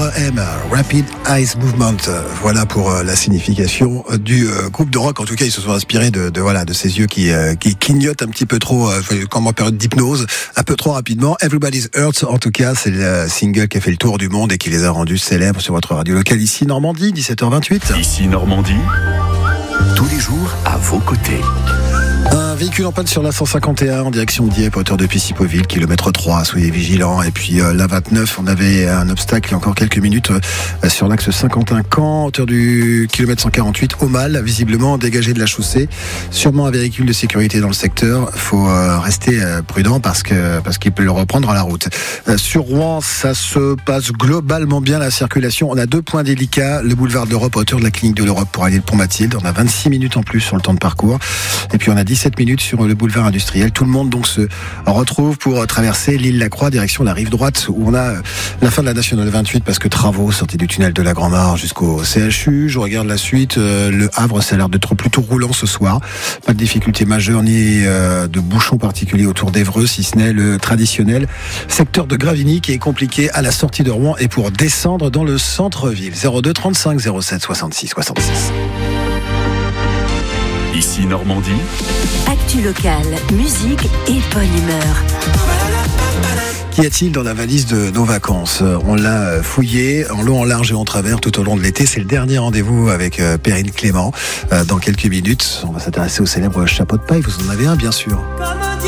REM, Rapid Eye Movement. Voilà pour la signification du groupe de rock. En tout cas, ils se sont inspirés de ces yeux qui clignotent un petit peu trop, comme en période d'hypnose, un peu trop rapidement. Everybody's Hurt, en tout cas, c'est le single qui a fait le tour du monde et qui les a rendus célèbres sur votre radio locale ici Normandie, 17h28. Ici Normandie, tous les jours à vos côtés. Un véhicule en panne sur la 151 en direction de Dieppe, hauteur de Pissipoville, kilomètre 3, soyez vigilants. Et puis la 29, on avait un obstacle il y a encore quelques minutes sur l'axe Saint-Quentin-Camp, hauteur du kilomètre 148, au mal, visiblement dégagé de la chaussée. Sûrement un véhicule de sécurité dans le secteur. Faut rester prudent parce qu'il peut le reprendre à la route. Sur Rouen, ça se passe globalement bien la circulation. On a 2 points délicats, le boulevard de l'Europe, à hauteur de la clinique de l'Europe pour aller le pont Mathilde. On a 26 minutes en plus sur le temps de parcours. Et puis on a 17 minutes sur le boulevard industriel. Tout le monde donc se retrouve pour traverser l'île Lacroix, direction la rive droite, où on a la fin de la nationale 28 parce que travaux, sortie du tunnel de la Grand-Mare jusqu'au CHU. Je regarde la suite. Le Havre, ça a l'air d'être plutôt roulant ce soir. Pas de difficultés majeures ni de bouchons particuliers autour d'Évreux, si ce n'est le traditionnel secteur de Gravigny qui est compliqué à la sortie de Rouen et pour descendre dans le centre-ville. 02 35 07 66 66. Ici Normandie, actu locale, musique et bonne humeur. Qu'y a-t-il dans la valise de nos vacances ? On l'a fouillé en long, en large et en travers tout au long de l'été. C'est le dernier rendez-vous avec Perrine Clément. Dans quelques minutes, on va s'intéresser au célèbre chapeau de paille. Vous en avez un, bien sûr.